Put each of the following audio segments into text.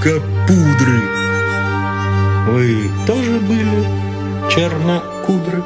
столько пудры. Вы тоже были чернокудры?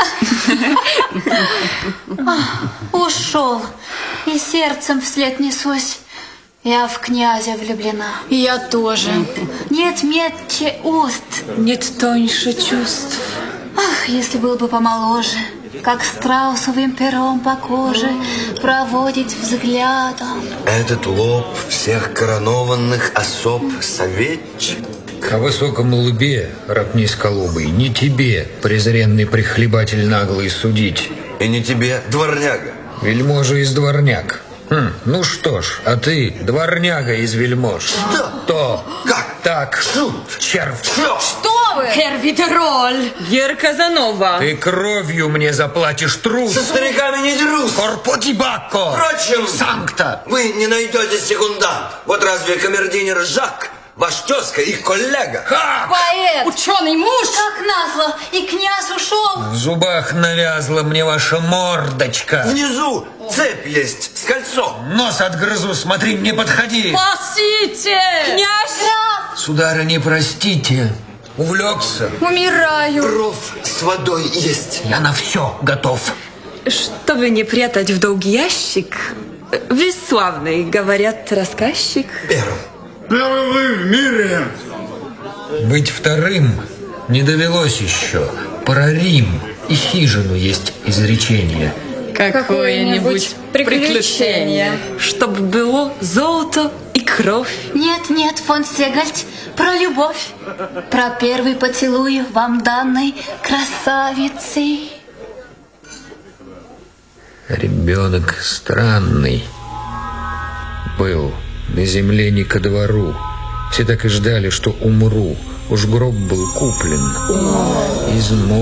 Ушел, и сердцем вслед несусь. Я в князя влюблена. Я тоже. Нет метче уст. Нет тоньше чувств. Ах, если был бы помоложе, как страусовым пером по коже проводить взглядом. Этот лоб всех коронованных особ советчик. О высоком лбе, раб низколобый, не тебе, презренный прихлебатель наглый, судить. И не тебе, дворняга. Вельможа из дворняг. Ну что ж, а ты дворняга из вельмож. Что? То. Как? Так. Шут. Червь. Что вы? Хервитероль. Герказанова. Ты кровью мне заплатишь, трус. Со стариками не дерусь. Корпотибакко. Впрочем, Санкта. вы не найдете секундант. Вот разве камердинер Жак, ваш тезка и коллега? Как? Поэт! Ученый муж. Как назло, и князь ушел. В зубах навязла мне ваша мордочка. Внизу цепь есть с кольцом. Нос отгрызу, смотри, не подходи. Спасите! Князь! Сударыня, простите, увлекся. Умираю. Ров с водой есть. Я на все готов. Чтобы не прятать в долгий ящик, бесславный, говорят, рассказчик. Первым. Вы в мире. Быть вторым не довелось еще. Про Рим и хижину есть изречение. Какое-нибудь приключение, чтоб было золото и кровь. Нет, нет, фон Сегальд, про любовь. Про первый поцелуй вам данной красавицы. Ребенок странный был, на земле не ко двору. Все так и ждали, что умру. Уж гроб был куплен. Из